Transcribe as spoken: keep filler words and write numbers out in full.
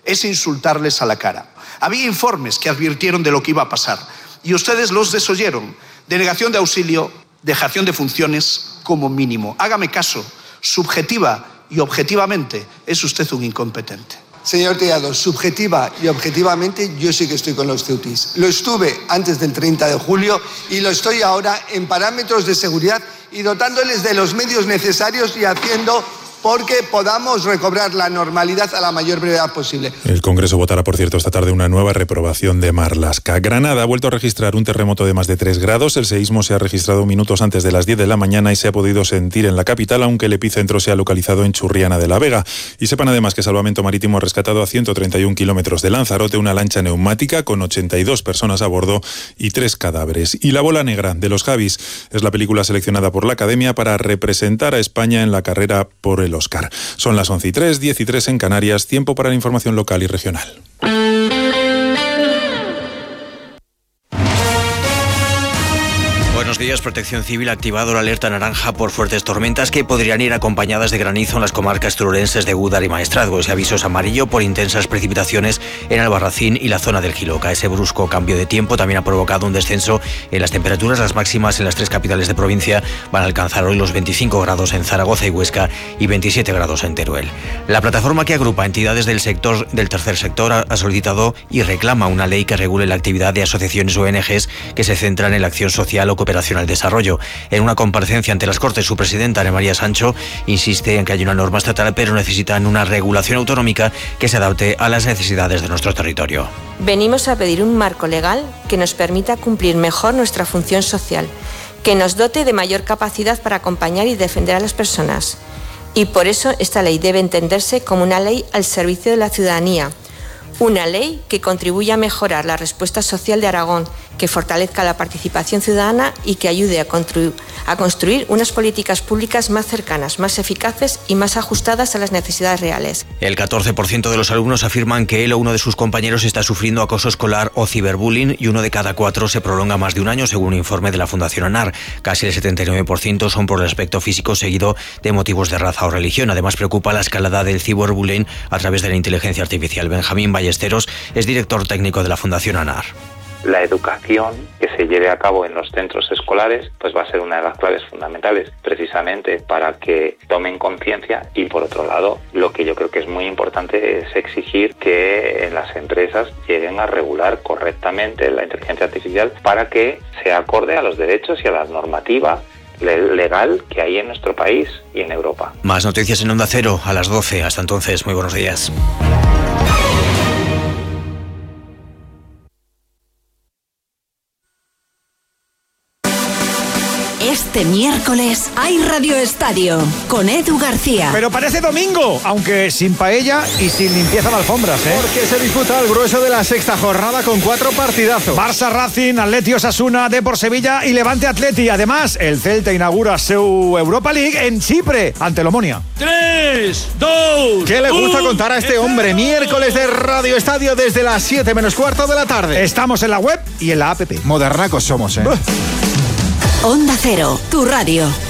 es insultarles a la cara. Había informes que advirtieron de lo que iba a pasar y ustedes los desoyeron. Denegación de auxilio, dejación de funciones como mínimo. Hágame caso, subjetiva y objetivamente es usted un incompetente. Señor Tellado, subjetiva y objetivamente yo sí que estoy con los ceutis. Lo estuve antes del treinta de julio y lo estoy ahora en parámetros de seguridad y dotándoles de los medios necesarios y haciendo porque podamos recobrar la normalidad a la mayor brevedad posible. El Congreso votará, por cierto, esta tarde una nueva reprobación de Marlaska. Granada ha vuelto a registrar un terremoto de más de tres grados. El seísmo se ha registrado minutos antes de las diez de la mañana y se ha podido sentir en la capital, aunque el epicentro se ha localizado en Churriana de la Vega. Y sepan además que Salvamento Marítimo ha rescatado a ciento treinta y un kilómetros de Lanzarote una lancha neumática con ochenta y dos personas a bordo y tres cadáveres. Y La bola negra, de los Javis, es la película seleccionada por la Academia para representar a España en la carrera por el Oscar. Son las once y tres, diez y tres en Canarias, tiempo para la información local y regional. Buenos días. Protección Civil ha activado la alerta naranja por fuertes tormentas que podrían ir acompañadas de granizo en las comarcas turolenses de Gúdar y Maestrazgo. Y avisos amarillo por intensas precipitaciones en Albarracín y la zona del Jiloca. Ese brusco cambio de tiempo también ha provocado un descenso en las temperaturas. Las máximas en las tres capitales de provincia van a alcanzar hoy los veinticinco grados en Zaragoza y Huesca y veintisiete grados en Teruel. La plataforma que agrupa entidades del sector del tercer sector ha solicitado y reclama una ley que regule la actividad de asociaciones o O N Ges que se centran en la acción social o cooperación al desarrollo. En una comparecencia ante las Cortes, su presidenta, Ana María Sancho, insiste en que hay una norma estatal, pero necesitan una regulación autonómica que se adapte a las necesidades de nuestro territorio. Venimos a pedir un marco legal que nos permita cumplir mejor nuestra función social, que nos dote de mayor capacidad para acompañar y defender a las personas. Y por eso esta ley debe entenderse como una ley al servicio de la ciudadanía, una ley que contribuya a mejorar la respuesta social de Aragón, que fortalezca la participación ciudadana y que ayude a construir, a construir unas políticas públicas más cercanas, más eficaces y más ajustadas a las necesidades reales. El catorce por ciento de los alumnos afirman que él o uno de sus compañeros está sufriendo acoso escolar o ciberbullying y uno de cada cuatro se prolonga más de un año, según un informe de la Fundación ANAR. Casi el setenta y nueve por ciento son por el aspecto físico, seguido de motivos de raza o religión. Además, preocupa la escalada del ciberbullying a través de la inteligencia artificial. Benjamín Ballesteros es director técnico de la Fundación ANAR. La educación que se lleve a cabo en los centros escolares pues va a ser una de las claves fundamentales precisamente para que tomen conciencia y por otro lado lo que yo creo que es muy importante es exigir que en las empresas lleguen a regular correctamente la inteligencia artificial para que sea acorde a los derechos y a la normativa legal que hay en nuestro país y en Europa. Más noticias en Onda Cero a las doce. Hasta entonces, muy buenos días. Este miércoles hay Radio Estadio con Edu García. Pero parece domingo, aunque sin paella y sin limpieza de alfombras, ¿eh? Porque se disputa el grueso de la sexta jornada con cuatro partidazos. Barça Racing, Atleti Osasuna, Depor Sevilla y Levante Atleti. Además, el Celta inaugura su Europa League en Chipre, ante el Omonia. tres, dos, ¿Qué le gusta contar a este hombre? Miércoles de Radio Estadio desde las siete menos cuarto de la tarde. Estamos en la web y en la app. Modernacos somos, ¿eh? Onda Cero, tu radio.